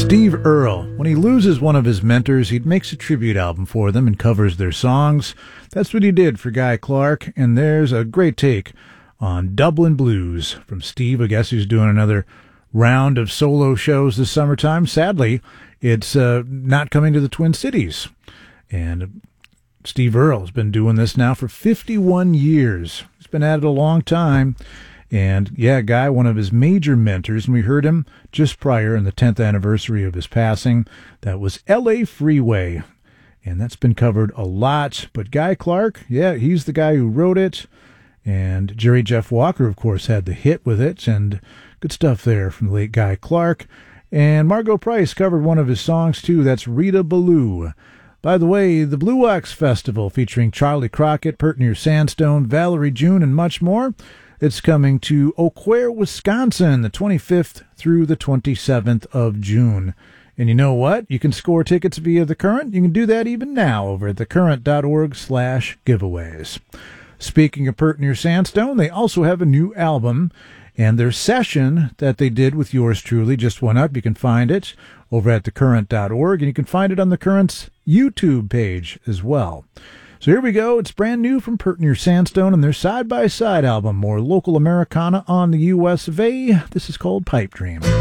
Steve Earle, when he loses one of his mentors, he makes a tribute album for them and covers their songs. That's what he did for Guy Clark, and there's a great take on Dublin Blues from Steve. I guess he's doing another round of solo shows this summertime. Sadly, it's not coming to the Twin Cities. And Steve Earle has been doing this now for 51 years. He's been at it a long time. And yeah, Guy, one of his major mentors, and we heard him just prior in the 10th anniversary of his passing. That was L.A. Freeway. And that's been covered a lot. But Guy Clark, yeah, he's the guy who wrote it. And Jerry Jeff Walker, of course, had the hit with it. And good stuff there from the late Guy Clark. And Margo Price covered one of his songs, too. That's Rita Ballou. By the way, the Blue Ox Festival featuring Charlie Crockett, Pertney Sandstone, Valerie June, and much more. It's coming to Eau Claire, Wisconsin, the 25th through the 27th of June. And you know what? You can score tickets via The Current. You can do that even now over at thecurrent.org/giveaways. Speaking of Pertney Sandstone, they also have a new album, and their session that they did with yours truly just went up. You can find it over at thecurrent.org, and you can find it on The Current's YouTube page as well. So here we go. It's brand new from Pertney Sandstone and their side-by-side album, more local Americana on the US of A. This is called Pipe Dream.